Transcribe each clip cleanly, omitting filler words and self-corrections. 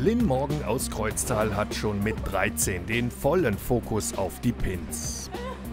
Lynn Morgan aus Kreuztal hat schon mit 13 den vollen Fokus auf die Pins.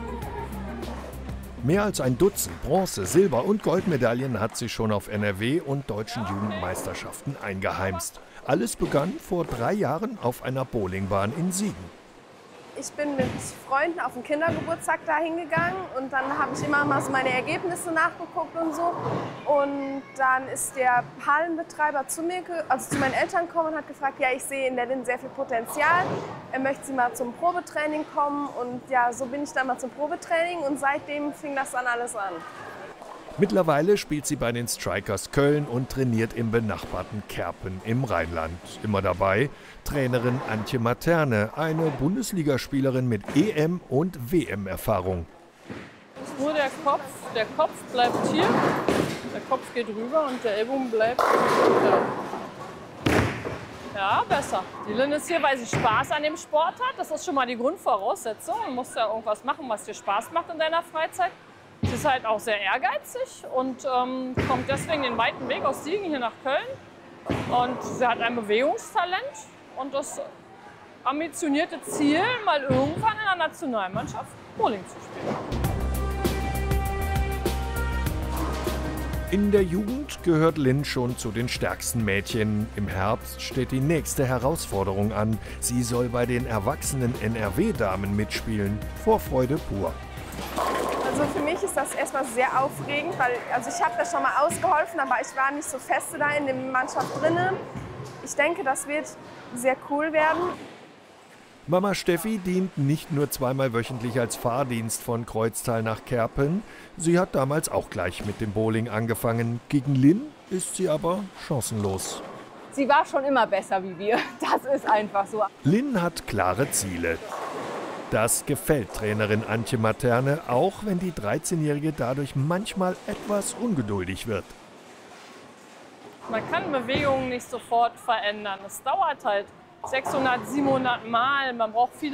Mehr als ein Dutzend Bronze-, Silber- und Goldmedaillen hat sie schon auf NRW- und deutschen Jugendmeisterschaften eingeheimst. Alles begann vor 3 Jahren auf einer Bowlingbahn in Siegen. Ich bin mit Freunden auf den Kindergeburtstag da hingegangen und dann habe ich immer mal so meine Ergebnisse nachgeguckt und so. Und dann ist der Hallenbetreiber zu meinen Eltern gekommen und hat gefragt, ja, ich sehe in der Lynn sehr viel Potenzial. Er möchte sie mal zum Probetraining kommen und ja, so bin ich dann mal zum Probetraining und seitdem fing das dann alles an. Mittlerweile spielt sie bei den Strikers Köln und trainiert im benachbarten Kerpen im Rheinland. Immer dabei Trainerin Antje Materne, eine Bundesligaspielerin mit EM- und WM-Erfahrung. Nur der Kopf bleibt hier, der Kopf geht rüber und der Ellbogen bleibt ja, besser. Die Lynn ist hier, weil sie Spaß an dem Sport hat. Das ist schon mal die Grundvoraussetzung. Du musst ja irgendwas machen, was dir Spaß macht in deiner Freizeit. Sie ist halt auch sehr ehrgeizig und kommt deswegen den weiten Weg aus Siegen hier nach Köln. Und sie hat ein Bewegungstalent und das ambitionierte Ziel, mal irgendwann in der Nationalmannschaft Bowling zu spielen. In der Jugend gehört Lynn schon zu den stärksten Mädchen. Im Herbst steht die nächste Herausforderung an. Sie soll bei den erwachsenen NRW-Damen mitspielen. Vorfreude pur. Also für mich ist das erstmal sehr aufregend, weil ich habe da schon mal ausgeholfen, aber ich war nicht so feste da in der Mannschaft drinne. Ich denke, das wird sehr cool werden. Mama Steffi dient nicht nur zweimal wöchentlich als Fahrdienst von Kreuztal nach Kerpen. Sie hat damals auch gleich mit dem Bowling angefangen. Gegen Lynn ist sie aber chancenlos. Sie war schon immer besser wie wir. Das ist einfach so. Lynn hat klare Ziele. Das gefällt Trainerin Antje Materne, auch wenn die 13-Jährige dadurch manchmal etwas ungeduldig wird. Man kann Bewegungen nicht sofort verändern. Es dauert halt 600, 700 Mal. Man braucht viele